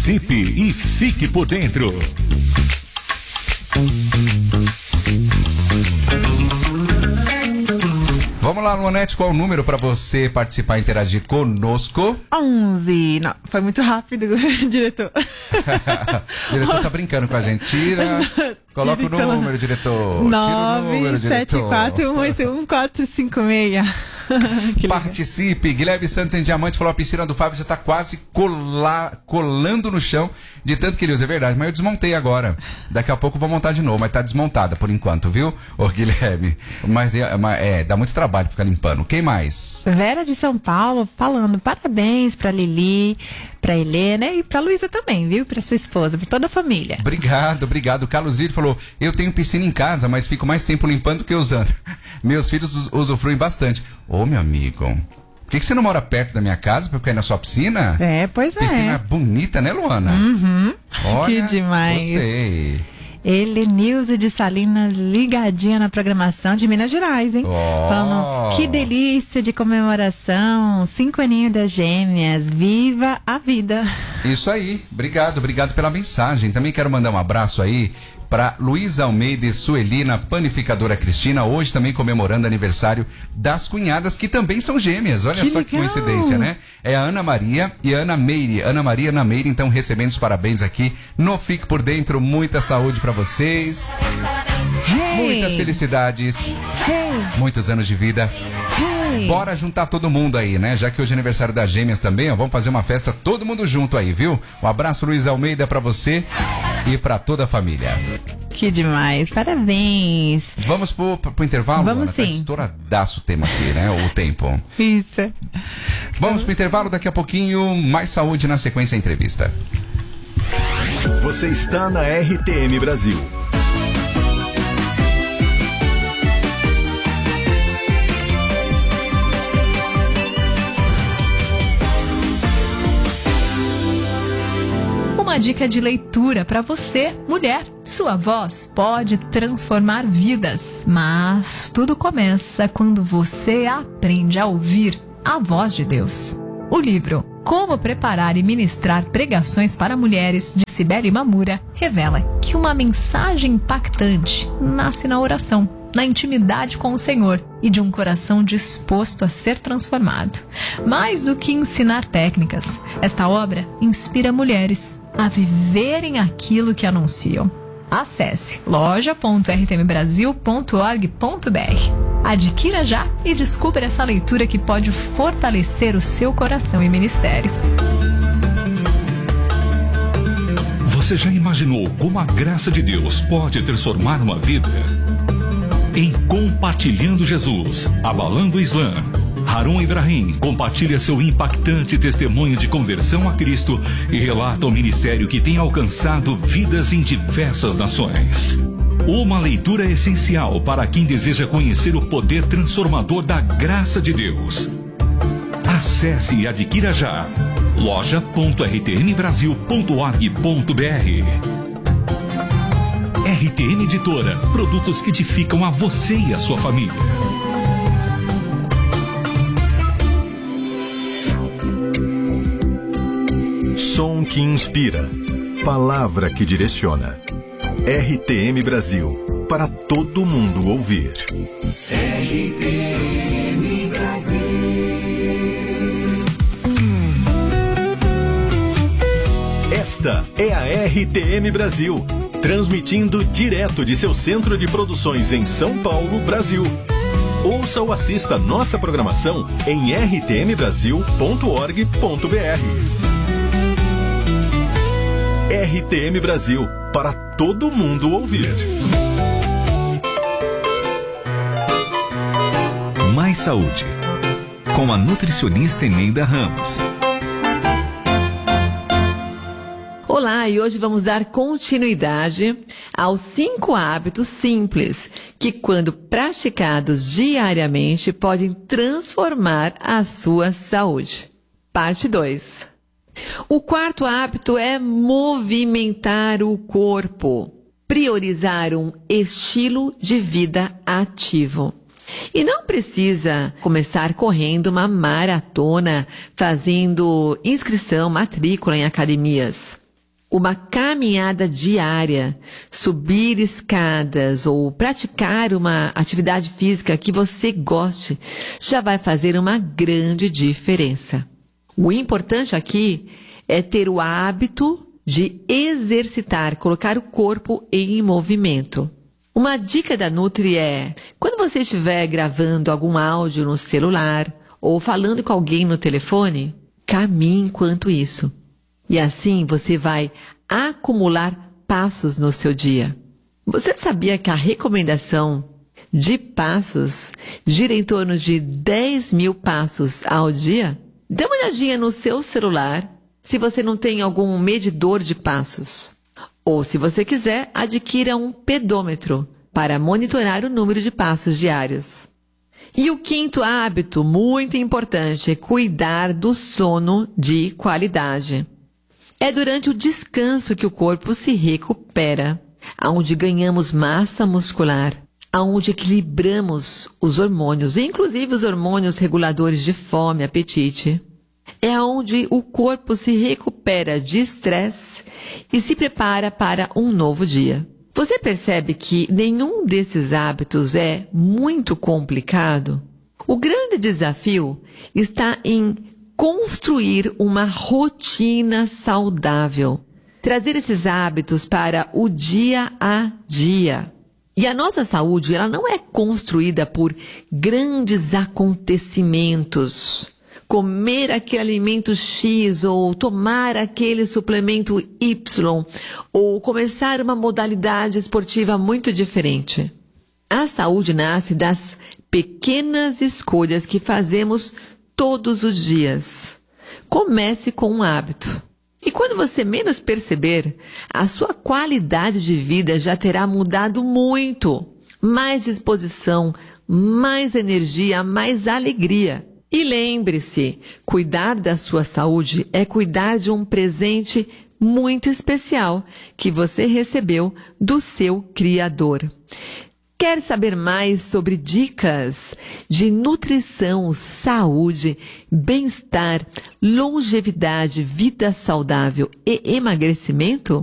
Participe e fique por dentro. Vamos lá, Luanete, qual é o número para você participar e interagir conosco? 11. Não, foi muito rápido, diretor. O diretor tá brincando com a gente. Coloca o número, diretor. 974181456. Participe. Guilherme Santos em Diamante falou: a piscina do Fábio já tá quase colando no chão de tanto que ele usa. É verdade, mas eu desmontei agora. Daqui a pouco eu vou montar de novo, mas tá desmontada por enquanto, viu, ô Guilherme? Mas dá muito trabalho ficar limpando. Quem mais? Vera de São Paulo falando parabéns pra Lili, pra Helena e pra Luísa também, viu? Pra sua esposa, pra toda a família. Obrigado. Carlos Lírio falou: eu tenho piscina em casa, mas fico mais tempo limpando do que usando. Meus filhos usufruem bastante. Ô, meu amigo, por que você não mora perto da minha casa pra ficar aí na sua piscina? Pois é. Piscina bonita, né, Luana? Uhum. Olha, que demais. Gostei. Nilze de Salinas, ligadinha na programação de Minas Gerais, hein? Falando, que delícia de comemoração, 5 aninhos das gêmeas, viva a vida. Isso aí, obrigado pela mensagem. Também quero mandar um abraço aí para Luísa Almeida e Suelina, panificadora Cristina, hoje também comemorando aniversário das cunhadas, que também são gêmeas. Olha que só que coincidência, né? É a Ana Maria e a Ana Meire. Ana Maria e Ana Meire, então, recebendo os parabéns aqui no Fique Por Dentro. Muita saúde para vocês. Muitas felicidades. Muitos anos de vida. Bora juntar todo mundo aí, né? Já que hoje é aniversário das gêmeas também, ó, vamos fazer uma festa todo mundo junto aí, viu? Um abraço, Luiz Almeida, pra você e pra toda a família. Que demais, parabéns. Vamos pro intervalo? Vamos, sim. Tá estouradaço o tema aqui, né? O tempo. Isso. Vamos pro intervalo, daqui a pouquinho, mais saúde na sequência da entrevista. Você está na RTM Brasil. Uma dica de leitura para você, mulher. Sua voz pode transformar vidas, mas tudo começa quando você aprende a ouvir a voz de Deus. O livro Como Preparar e Ministrar Pregações para Mulheres, de Cibele Mamura, revela que uma mensagem impactante nasce na oração, na intimidade com o Senhor e de um coração disposto a ser transformado. Mais do que ensinar técnicas, esta obra inspira mulheres a viverem aquilo que anunciam. Acesse loja.rtmbrasil.org.br. Adquira já e descubra essa leitura que pode fortalecer o seu coração e ministério. Você já imaginou como a graça de Deus pode transformar uma vida? Em Compartilhando Jesus, Abalando o Islã, Harun Ibrahim compartilha seu impactante testemunho de conversão a Cristo e relata o ministério que tem alcançado vidas em diversas nações. Uma leitura essencial para quem deseja conhecer o poder transformador da graça de Deus. Acesse e adquira já loja.rtmbrasil.org.br. RTM Editora, produtos que edificam a você e a sua família. Som que inspira, palavra que direciona. RTM Brasil, para todo mundo ouvir. RTM Brasil. Esta é a RTM Brasil, transmitindo direto de seu centro de produções em São Paulo, Brasil. Ouça ou assista nossa programação em rtmbrasil.org.br. RTM Brasil, para todo mundo ouvir. Mais saúde, com a nutricionista Eneida Ramos. Olá, e hoje vamos dar continuidade aos 5 hábitos simples que, quando praticados diariamente, podem transformar a sua saúde. Parte 2. O 4º hábito é movimentar o corpo, priorizar um estilo de vida ativo. E não precisa começar correndo uma maratona, fazendo inscrição, matrícula em academias. uma caminhada diária, subir escadas ou praticar uma atividade física que você goste, já vai fazer uma grande diferença. O importante aqui é ter o hábito de exercitar, colocar o corpo em movimento. Uma dica da Nutri é, quando você estiver gravando algum áudio no celular ou falando com alguém no telefone, caminhe enquanto isso. E assim você vai acumular passos no seu dia. Você sabia que a recomendação de passos gira em torno de 10.000 passos ao dia? Dê uma olhadinha no seu celular se você não tem algum medidor de passos. Ou, se você quiser, adquira um pedômetro para monitorar o número de passos diários. E o quinto hábito, muito importante, é cuidar do sono de qualidade. É durante o descanso que o corpo se recupera, onde ganhamos massa muscular, onde equilibramos os hormônios, inclusive os hormônios reguladores de fome e apetite. É onde o corpo se recupera de estresse e se prepara para um novo dia. Você percebe que nenhum desses hábitos é muito complicado? O grande desafio está em construir uma rotina saudável, trazer esses hábitos para o dia a dia. E a nossa saúde, ela não é construída por grandes acontecimentos. Comer aquele alimento X ou tomar aquele suplemento Y ou começar uma modalidade esportiva muito diferente. A saúde nasce das pequenas escolhas que fazemos todos os dias. Comece com um hábito. E quando você menos perceber, a sua qualidade de vida já terá mudado muito. Mais disposição, mais energia, mais alegria. E lembre-se, cuidar da sua saúde é cuidar de um presente muito especial que você recebeu do seu Criador. Quer saber mais sobre dicas de nutrição, saúde, bem-estar, longevidade, vida saudável e emagrecimento?